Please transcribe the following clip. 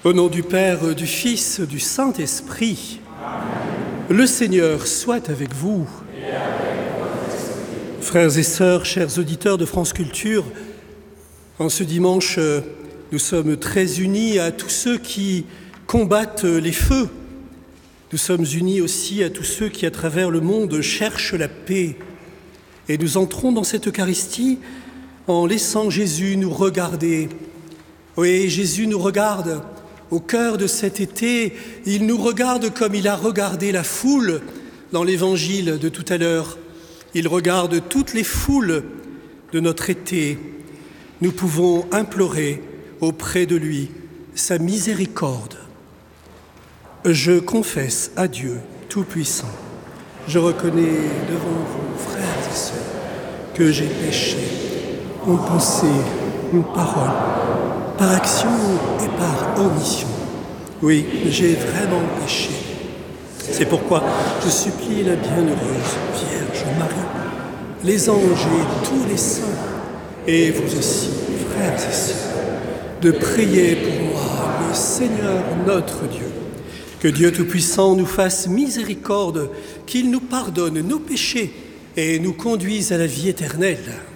Au nom du Père, du Fils, du Saint-Esprit, le Seigneur soit avec vous. Frères et sœurs, chers auditeurs de France Culture, en ce dimanche, nous sommes très unis à tous ceux qui combattent les feux. Nous sommes unis aussi à tous ceux qui, à travers le monde, cherchent la paix. Et nous entrons dans cette Eucharistie en laissant Jésus nous regarder. Oui, Jésus nous regarde. Au cœur de cet été, il nous regarde comme il a regardé la foule dans l'évangile de tout à l'heure. Il regarde toutes les foules de notre été. Nous pouvons implorer auprès de lui sa miséricorde. Je confesse à Dieu Tout-Puissant. Je reconnais devant vous, frères et sœurs, que j'ai péché en pensée, en parole, par action et par omission. Oui, j'ai vraiment péché. C'est pourquoi je supplie la bienheureuse Vierge Marie, les anges et tous les saints, et vous aussi, frères et sœurs, de prier pour moi, le Seigneur notre Dieu. Que Dieu Tout-Puissant nous fasse miséricorde, qu'il nous pardonne nos péchés et nous conduise à la vie éternelle.